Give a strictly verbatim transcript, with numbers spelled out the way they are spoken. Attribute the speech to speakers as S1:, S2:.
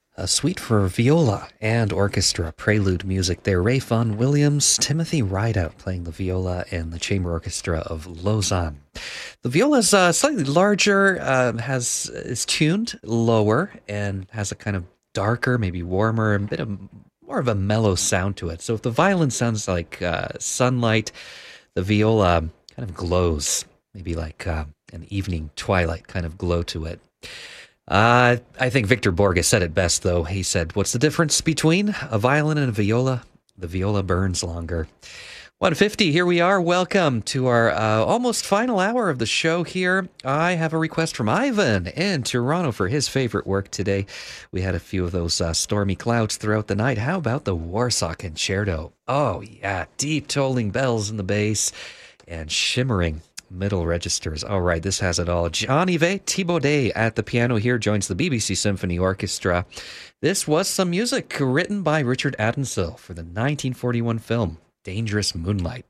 S1: A suite for viola and orchestra, prelude music there. Ray Vaughan Williams, Timothy Rideout playing the viola and the chamber orchestra of Lausanne. The viola is uh, slightly larger, uh, has is tuned lower, and has a kind of darker, maybe warmer, a bit of more of a mellow sound to it. So if the violin sounds like uh, sunlight, the viola kind of glows, maybe like uh, an evening twilight kind of glow to it. Uh, I think Victor Borge said it best, though. He said, what's the difference between a violin and a viola? The viola burns longer. one fifty, here we are. Welcome to our uh, almost final hour of the show here. I have a request from Ivan in Toronto for his favorite work today. We had a few of those uh, stormy clouds throughout the night. How about the Warsaw Concerto? Oh, yeah, deep tolling bells in the bass and shimmering middle registers. All right, this has it all. Jean-Yves Thibaudet at the piano here joins the B B C Symphony Orchestra. This was some music written by Richard Addensill for the nineteen forty-one film Dangerous Moonlight.